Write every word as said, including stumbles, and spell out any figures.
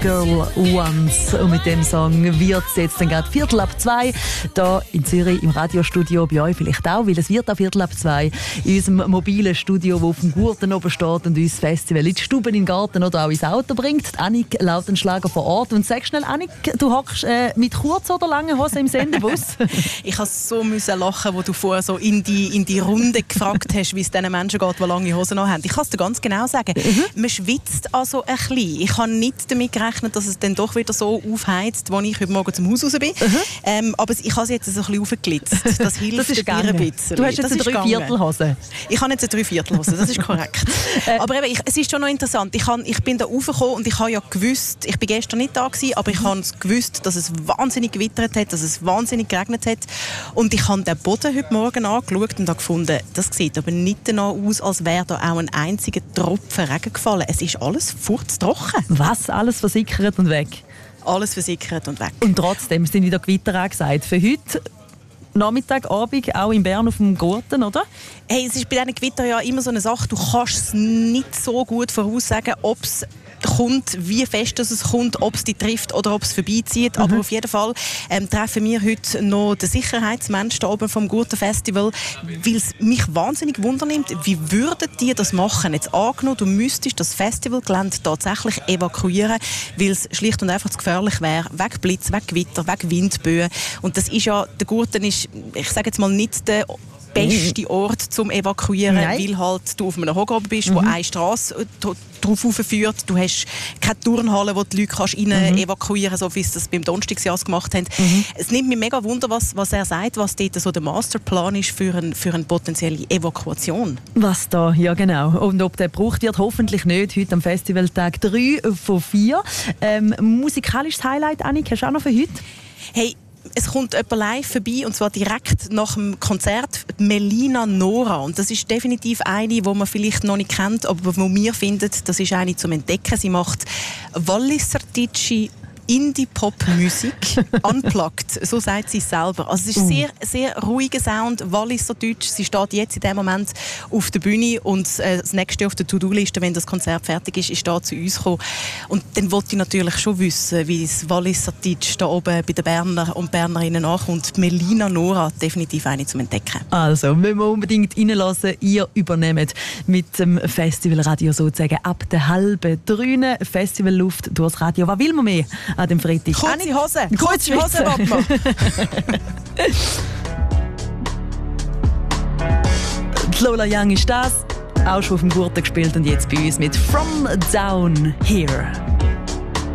Girl Once. Und mit dem Song wird es jetzt dann gerade Viertel ab zwei hier in Zürich im Radiostudio, bei euch vielleicht auch, weil es wird auch Viertel ab zwei in unserem mobilen Studio, das auf dem Gurten oben steht und uns das Festival in die Stube, in den Garten oder auch ins Auto bringt. Annik Lautenschlager vor Ort. Und sag schnell, Annik, du hockst äh, mit kurzer oder langen Hosen im Sendebus? Ich musste so müssen lachen, wo du vorher so in die, in die Runde gefragt hast, wie es den Menschen geht, die lange Hosen noch haben. Ich kann es dir ganz genau sagen. Mhm. Man schwitzt also ein bisschen. Ich habe nicht damit gerechnet, dass es dann doch wieder so aufheizt, als ich heute Morgen zum Haus raus bin. Mhm. Ähm, aber ich habe es jetzt so ein bisschen aufgeglitzt. Das hilft das ist ein bisschen. Du hast jetzt das eine Dreiviertelhose. Ich habe jetzt eine Dreiviertelhose, das ist korrekt. Aber eben, ich, es ist schon noch interessant. Ich, kann, ich bin da raufgekommen und ich habe ja gewusst, ich bin gestern nicht da gewesen, aber ich habe gewusst, dass es wahnsinnig gewittert hat, dass es wahnsinnig geregnet hat. Und ich habe den Boden heute Morgen angeschaut und habe gefunden, das sieht aber nicht danach aus, als wäre da auch ein einziger Tropfen Regen gefallen. Es ist alles furztrocken. Was? Alles versickert und weg? Alles versickert und weg. Und trotzdem sind wieder Gewitter angesagt. Für heute Nachmittag, Abend, auch in Bern auf dem Gurten, oder? Hey, es ist bei diesen Gewittern ja immer so eine Sache, du kannst es nicht so gut voraussagen, ob es kommt, wie fest es kommt, ob es dich trifft oder ob es vorbeizieht. Mhm. Aber auf jeden Fall ähm, treffen wir heute noch den Sicherheitsmensch da oben vom Gurten-Festival, weil es mich wahnsinnig wundernimmt, wie würden die das machen? Jetzt angenommen, du müsstest das Festivalgelände tatsächlich evakuieren, weil es schlicht und einfach zu gefährlich wäre, wegen Blitz, wegen Gewitter, wegen Windböen. Und das ist ja, der Gurten ist, ich sage jetzt mal, nicht der beste Ort zum Evakuieren, Nein. weil halt du auf einem Hoch oben bist, mhm. wo eine Straße drauf führt. Du hast keine Turnhalle, wo die Leute kannst rein mhm. evakuieren kannst, so wie sie das beim Donnerstagsjahr gemacht haben. Mhm. Es nimmt mich mega Wunder, was, was er sagt, was dort so der Masterplan ist für, ein, für eine potenzielle Evakuation. Was da, ja genau. Und ob der gebraucht wird, hoffentlich nicht. Heute am Festivaltag drei von vier. Ähm, musikalisches Highlight, Annik, hast du auch noch für heute? Hey, es kommt jemand live vorbei, und zwar direkt nach dem Konzert, Melina Nora. Und das ist definitiv eine, die man vielleicht noch nicht kennt, aber wo wir finden, das ist eine zum Entdecken. Sie macht Wallisertitschi Indie-Pop-Musik, unplugged, so sagt sie es selber. Also es ist sehr, sehr ruhiger Sound, Walliserdeutsch. Sie steht jetzt in dem Moment auf der Bühne und äh, das nächste auf der To-Do-Liste, wenn das Konzert fertig ist, ist da zu uns gekommen. Und dann wollte ich natürlich schon wissen, wie das Walliserdeutsch da oben bei den Berner und Bernerinnen ankommt. Melina Nora, definitiv eine zum Entdecken. Also, müssen wir unbedingt reinlassen. Ihr übernehmt mit dem Festivalradio sozusagen ab der halben drei Festivalluft durchs Radio. Was will man mehr an dem Freitag? Kurze Hose! Kurze Hose, Wapma! Lola Young ist das, auch schon auf dem Gurten gespielt und jetzt bei uns mit From Down Here.